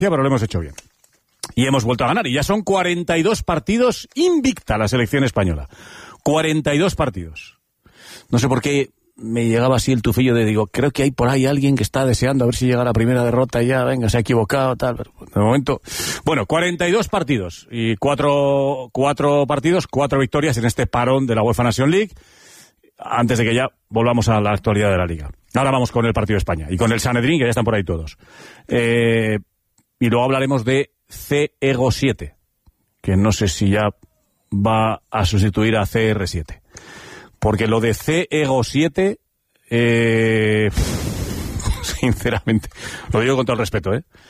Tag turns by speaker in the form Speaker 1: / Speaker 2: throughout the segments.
Speaker 1: pero lo hemos hecho bien. Y hemos vuelto a ganar. Y ya son 42 partidos invicta la selección española. 42 partidos. No sé por qué me llegaba así el tufillo de, digo, creo que hay por ahí alguien que está deseando a ver si llega la primera derrota y ya, venga, se ha equivocado, tal. Pero de momento, bueno, 42 partidos y 4 partidos, 4 victorias en este parón de la UEFA Nation League, antes de que ya volvamos a la actualidad de la Liga. Ahora vamos con el partido de España y con el Sanedrín, que ya están por ahí todos. Y luego hablaremos de CEGO 7, que no sé si ya va a sustituir a CR7. Porque lo de CEGO 7, sinceramente, lo digo con todo el respeto,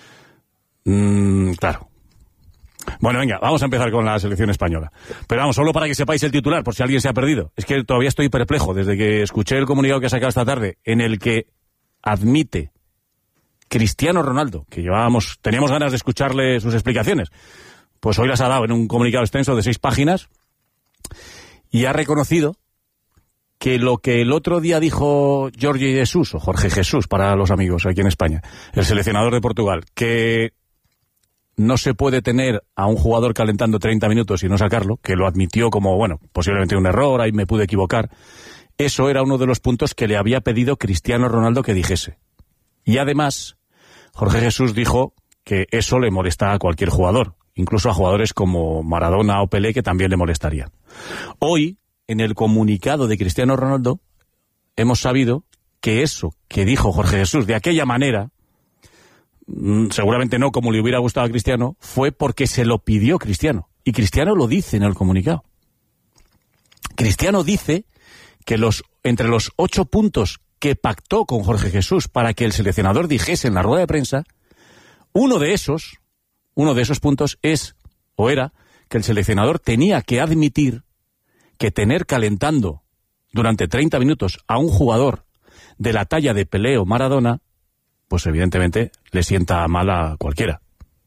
Speaker 1: claro. Bueno, venga, vamos a empezar con la selección española. Pero vamos, solo para que sepáis el titular, por si alguien se ha perdido. Es que todavía estoy perplejo desde que escuché el comunicado que ha sacado esta tarde, en el que admite Cristiano Ronaldo, que teníamos ganas de escucharle sus explicaciones. Pues hoy las ha dado en un comunicado extenso de 6 páginas y ha reconocido que lo que el otro día dijo Jorge Jesús, o Jorge Jesús para los amigos aquí en España, el seleccionador de Portugal, que no se puede tener a un jugador calentando 30 minutos y no sacarlo, que lo admitió como, bueno, posiblemente un error, ahí me pude equivocar. Eso era uno de los puntos que le había pedido Cristiano Ronaldo que dijese. Y además, Jorge Jesús dijo que eso le molesta a cualquier jugador, incluso a jugadores como Maradona o Pelé, que también le molestarían. Hoy, en el comunicado de Cristiano Ronaldo, hemos sabido que eso que dijo Jorge Jesús de aquella manera, seguramente no como le hubiera gustado a Cristiano, fue porque se lo pidió Cristiano. Y Cristiano lo dice en el comunicado. Cristiano dice que entre los 8 puntos que pactó con Jorge Jesús para que el seleccionador dijese en la rueda de prensa, uno de esos puntos era que el seleccionador tenía que admitir que tener calentando durante 30 minutos a un jugador de la talla de Pelé o Maradona, pues evidentemente le sienta mal a cualquiera.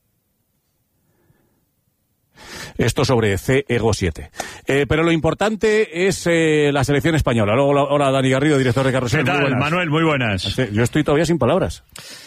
Speaker 1: Esto sobre CEGO 7. Pero lo importante es la selección española. Luego, ahora Dani Garrido, director de Carrusel.
Speaker 2: ¿Qué tal, Manuel? Muy buenas.
Speaker 1: Yo estoy todavía sin palabras.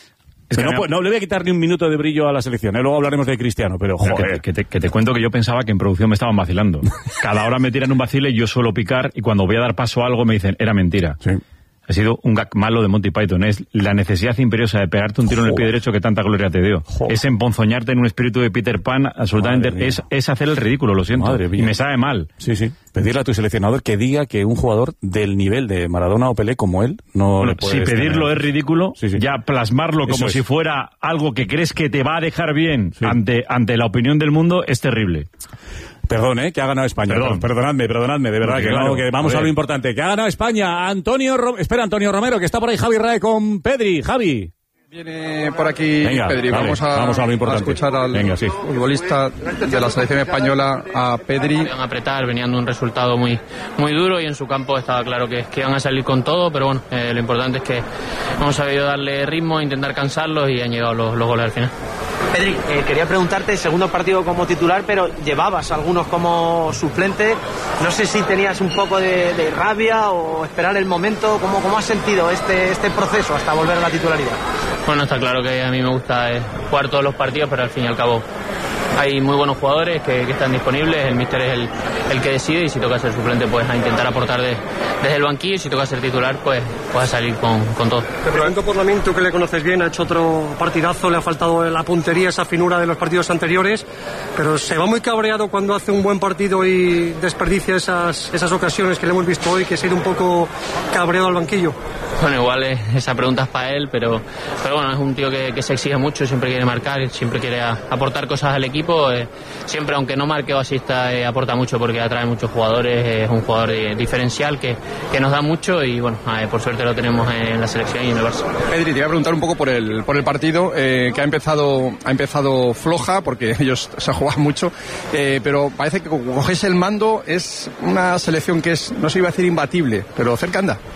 Speaker 1: Es que no le voy a quitar ni un minuto de brillo a la selección, Luego hablaremos de Cristiano, pero joder.
Speaker 2: Que te cuento que yo pensaba que en producción me estaban vacilando. Cada hora me tiran un vacile y yo suelo picar, y cuando voy a dar paso a algo me dicen, era mentira.
Speaker 1: Sí.
Speaker 2: Ha sido un gag malo de Monty Python. Es la necesidad imperiosa de pegarte un tiro en el pie derecho que tanta gloria te dio. Es emponzoñarte en un espíritu de Peter Pan absolutamente. Es hacer el ridículo, lo siento.
Speaker 1: Madre mía.
Speaker 2: Y me sabe mal.
Speaker 1: Sí. Pedirle a tu seleccionador que diga que un jugador del nivel de Maradona o Pelé como él no le puede.
Speaker 2: Si pedirlo es ridículo, ya plasmarlo como si fuera algo que crees que te va a dejar bien ante la opinión del mundo es terrible.
Speaker 1: Perdón, que ha ganado España. Perdonadme, de verdad, que vamos a lo importante. Que ha ganado España. Antonio Romero, que está por ahí Javi Rae con Pedri. Javi.
Speaker 3: Viene por aquí Pedri.
Speaker 1: Vamos a lo importante.
Speaker 3: A escuchar al futbolista de la selección española, a Pedri.
Speaker 4: Iban a apretar, venían de un resultado muy duro y en su campo estaba claro que iban a salir con todo, pero bueno, lo importante es que hemos sabido darle ritmo, intentar cansarlos y han llegado los goles al final.
Speaker 5: Pedri, quería preguntarte, segundo partido como titular, pero llevabas algunos como suplente. No sé si tenías un poco de rabia o esperar el momento. ¿Cómo has sentido este proceso hasta volver a la titularidad?
Speaker 4: Bueno, está claro que a mí me gusta jugar todos los partidos, pero al fin y al cabo hay muy buenos jugadores que están disponibles. El míster es el que decide, y si toca ser suplente, pues a intentar aportar desde el banquillo, y si toca ser titular, pues a salir con todo.
Speaker 6: Te pregunto por Lamine, tú que le conoces bien, ha hecho otro partidazo, le ha faltado la puntería, esa finura de los partidos anteriores, pero se va muy cabreado cuando hace un buen partido y desperdicia esas ocasiones que le hemos visto hoy, que se ha ido un poco cabreado al banquillo.
Speaker 4: Bueno, igual esa pregunta es para él, pero bueno, es un tío que se exige mucho, siempre quiere marcar, siempre quiere aportar cosas al equipo. Siempre, aunque no marque o asista, aporta mucho porque atrae muchos jugadores. Es un jugador diferencial que nos da mucho, y bueno, por suerte lo tenemos en la selección y en el Barça.
Speaker 3: Pedri, te voy a preguntar un poco por el partido, que ha empezado floja porque ellos se han jugado mucho, pero parece que como coges el mando es una selección que es, no se iba a decir imbatible, pero cerca anda.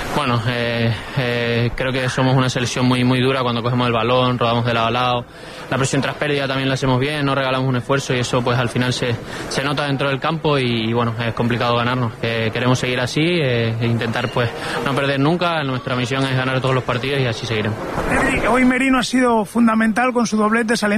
Speaker 4: Bueno, creo que somos una selección muy dura cuando cogemos el balón, rodamos de lado a lado. La presión tras pérdida también la hacemos bien, no regalamos un esfuerzo y eso pues al final se nota dentro del campo y bueno, es complicado ganarnos. Queremos seguir así e intentar pues no perder nunca. Nuestra misión es ganar todos los partidos y así seguiremos.
Speaker 7: Hoy Merino ha sido fundamental con su doblete saliendo